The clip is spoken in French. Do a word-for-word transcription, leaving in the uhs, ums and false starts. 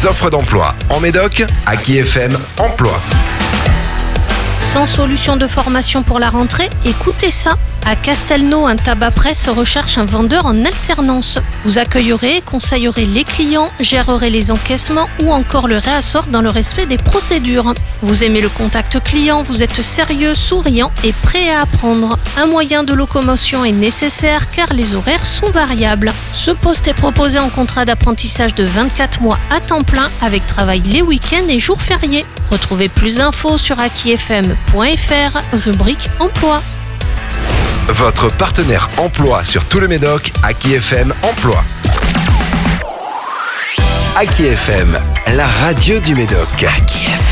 Les offres d'emploi en Médoc, Aki F M Emploi. Sans solution de formation pour la rentrée, écoutez ça. À Castelnau, un tabac presse recherche un vendeur en alternance. Vous accueillerez et conseillerez les clients, gérerez les encaissements ou encore le réassort dans le respect des procédures. Vous aimez le contact client, vous êtes sérieux, souriant et prêt à apprendre. Un moyen de locomotion est nécessaire car les horaires sont variables. Ce poste est proposé en contrat d'apprentissage de vingt-quatre mois à temps plein avec travail les week-ends et jours fériés. Retrouvez plus d'infos sur aki f m point f r, rubrique emploi. Votre partenaire emploi sur tout le Médoc, Aki F M Emploi. Aki F M, la radio du Médoc. Aki F M.